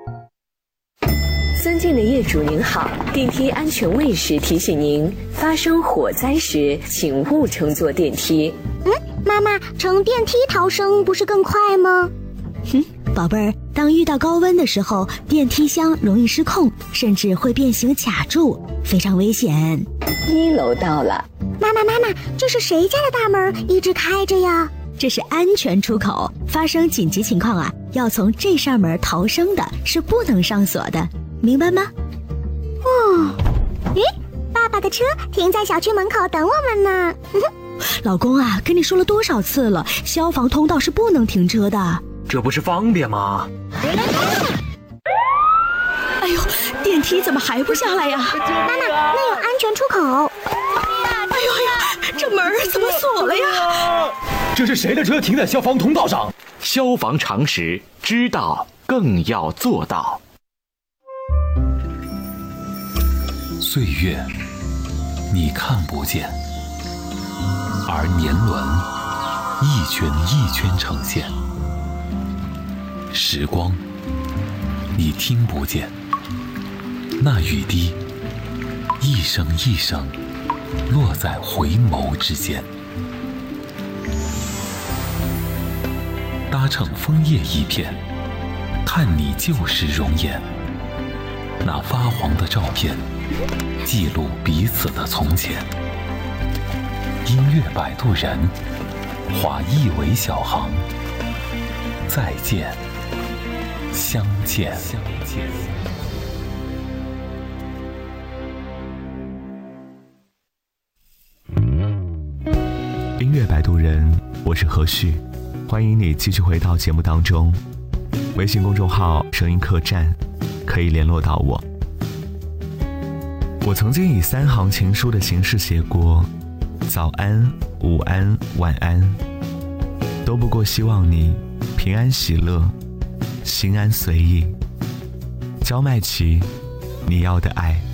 尊敬的业主您好，电梯安全卫士提醒您，发生火灾时请勿乘坐电梯。 妈妈，乘电梯逃生不是更快吗？ 宝贝儿，当遇到高温的时候，电梯箱容易失控，甚至会变形卡住，非常危险。 1楼到了。 妈妈，这是谁家的大门一直开着呀？ 这是安全出口，发生紧急情况啊，要从这扇门逃生的，是不能上锁的，明白吗？ 爸爸的车停在小区门口等我们呢。 老公啊，跟你说了多少次了，消防通道是不能停车的。 这不是方便吗？ 哎呦，电梯怎么还不下来呀？ 妈妈，那有安全出口。 哎呦，这门怎么锁了呀？ 这是谁的车停在消防通道上？ 消防常识，知道更要做到。 岁月你看不见，而年轮一圈一圈呈现。时光你听不见，那雨滴一声一声落在回眸之间。搭乘枫叶一片，看你旧时容颜。那发黄的照片，记录彼此的从前。音乐摆渡人，划一尾小航。再见，相见。 音乐摆渡人，我是何旭，欢迎你继续回到节目当中。微信公众号声音客栈可以联络到我。我曾经以3行情书的形式写过早安、午安、晚安，都不过希望你平安喜乐，心安随意。焦麦琪，你要的爱。